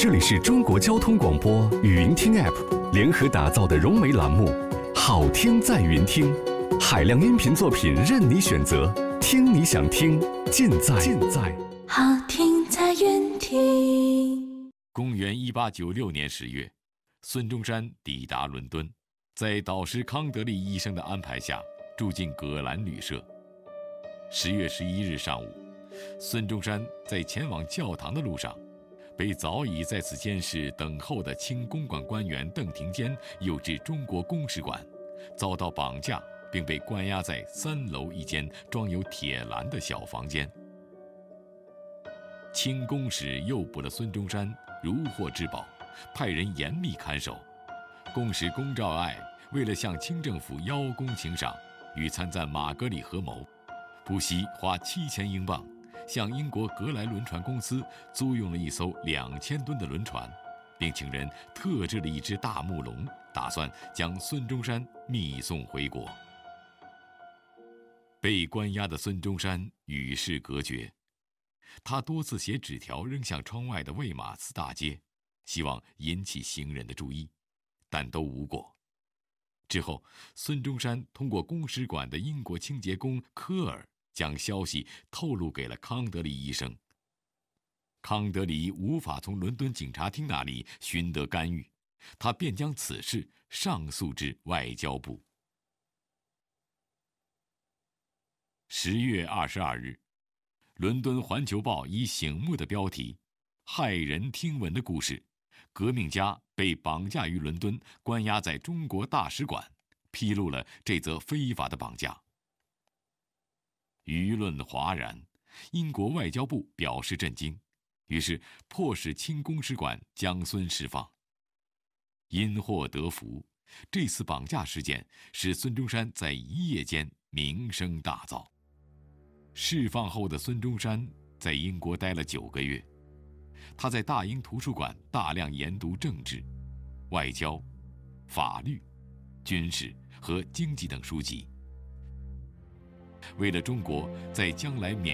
这里是中国交通广播语音听 App 联合打造的融媒栏目《好听在云听》，海量音频作品任你选择，听你想听，尽在好听在云听。 公元1896年10月，孙中山抵达伦敦，在导师康德利医生的安排下，住进葛兰旅社。10月11日上午，孙中山在前往教堂的路上，被早已在此监视等候的清公馆官员邓廷坚诱至中国公使馆，遭到绑架，并被关押在3楼一间装有铁栏的小房间。清公使诱捕了孙中山，如获至宝，派人严密看守。公使龚兆爱为了向清政府邀功请赏，与参赞马格里合谋，不惜花7000英镑向英国格莱轮船公司租用了一艘2000吨的轮船，并请人特制了一只大木龙，打算将孙中山密送回国。被关押的孙中山与世隔绝，他多次写纸条扔向窗外的魏玛斯大街，希望引起行人的注意，但都无果。之后，孙中山通过公使馆的英国清洁工科尔将消息透露给了康德利医生。康德黎无法从伦敦警察厅那里寻得干预，他便将此事上诉至外交部。10月22日，伦敦环球报以醒目的标题“骇人听闻的故事：革命家被绑架于伦敦，关押在中国大使馆”披露了这则非法的绑架。舆论哗然，英国外交部表示震惊，于是迫使清公使馆将孙释放。因祸得福，这次绑架事件使孙中山在一夜间名声大噪。释放后的孙中山在英国待了9个月，他在大英图书馆大量研读政治、外交、法律、军事和经济等书籍。为了中国在将来免